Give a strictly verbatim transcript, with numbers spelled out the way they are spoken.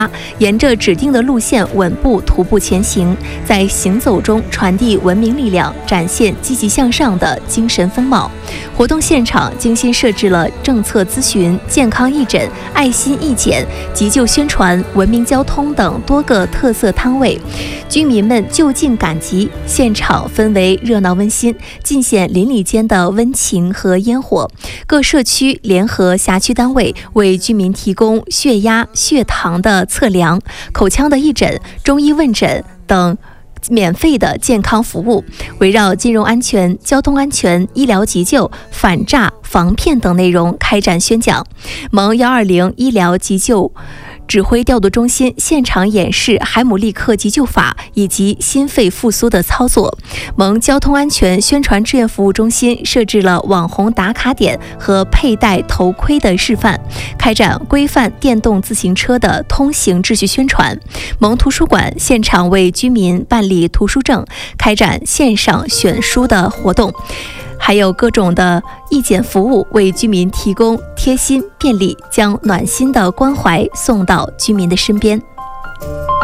沿着指定的路线稳步徒步前行，在行走中传递文明力量，展现积极向上的精神风貌。活动现场精心设置了政策咨询、健康义诊、爱心义检、急救宣传、文明交通等多个特色摊位，居民们就近赶集，现场氛围热闹温馨，尽显邻里间的温情和烟火。各社区联合辖区单位为居民提供血压、血糖的测量、口腔的义诊、中医问诊等免费的健康服务，围绕金融安全、交通安全、医疗急救、反诈、防骗等内容开展宣讲。蒙幺二零医疗急救指挥调度中心现场演示海姆立克急救法以及心肺复苏的操作。蒙交通安全宣传志愿服务中心设置了网红打卡点和佩戴头盔的示范，开展规范电动自行车的通行秩序宣传。蒙图书馆现场为居民办理图书证，开展线上选书的活动，还有各种的义检服务，为居民提供贴心便利，将暖心的关怀送到居民的身边。